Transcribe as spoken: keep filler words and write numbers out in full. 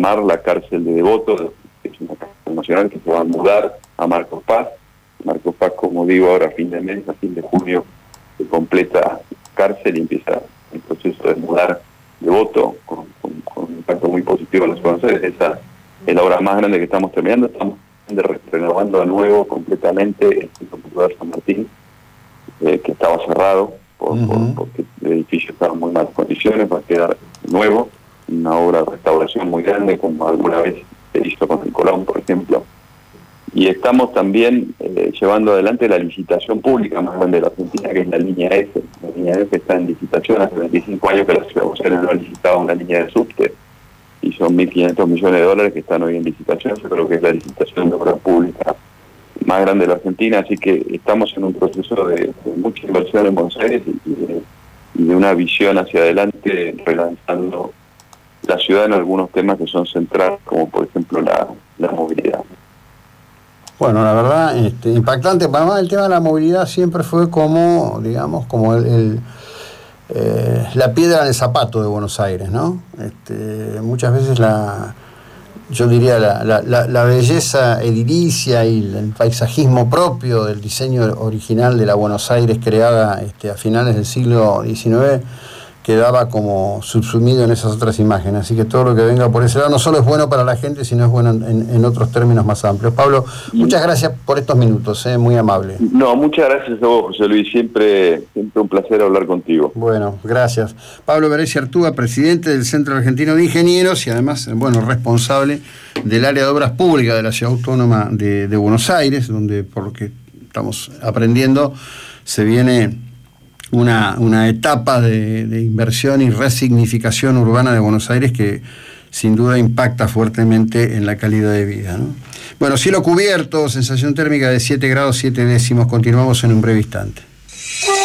armar la cárcel de Devoto, que es una cárcel nacional que se va a mudar a Marcos Paz. Marcos Paz, como digo, ahora a fin de mes, a fin de junio, se completa cárcel y empieza el proceso de mudar Devoto con, con, con un impacto muy positivo en las Buenos Aires. Esa es la obra más grande que estamos terminando. Estamos renovando de nuevo completamente el Centro Cultural San Martín, eh, que estaba cerrado por, uh-huh. por, porque el edificio estaba en muy malas condiciones. Va a quedar nuevo, una obra de restauración muy grande, como alguna vez se hizo con el Colón, por ejemplo. Y estamos también eh, llevando adelante la licitación pública más grande de la Argentina, que es la línea F. La línea F está en licitación, hace veinticinco años que la Ciudad de Buenos Aires no ha licitado una línea de subte, y son mil quinientos millones de dólares que están hoy en licitación. Yo creo que es la licitación de obra pública más grande de la Argentina, así que estamos en un proceso de, de mucha inversión en Buenos Aires y, y, de, y de una visión hacia adelante, relanzando la ciudad en algunos temas que son centrales, como por ejemplo la, la movilidad. Bueno, la verdad, este, impactante. Además, el tema de la movilidad siempre fue como, digamos, como el, el eh, la piedra en el zapato de Buenos Aires, ¿no? Este, muchas veces la, yo diría, la, la, la, la belleza edilicia y el paisajismo propio del diseño original de la Buenos Aires creada este, a finales del siglo diecinueve quedaba como subsumido en esas otras imágenes. Así que todo lo que venga por ese lado no solo es bueno para la gente, sino es bueno en, en otros términos más amplios. Pablo, muchas gracias por estos minutos, ¿eh? Muy amable. No, muchas gracias a vos, José Luis. Siempre, siempre un placer hablar contigo. Bueno, gracias. Pablo Beressi Artúa, presidente del Centro Argentino de Ingenieros y además, bueno, responsable del área de obras públicas de la Ciudad Autónoma de, de Buenos Aires, donde, por lo que estamos aprendiendo, se viene Una, una etapa de, de inversión y resignificación urbana de Buenos Aires que sin duda impacta fuertemente en la calidad de vida, ¿no? Bueno, cielo cubierto, sensación térmica de siete grados siete décimos. Continuamos en un breve instante.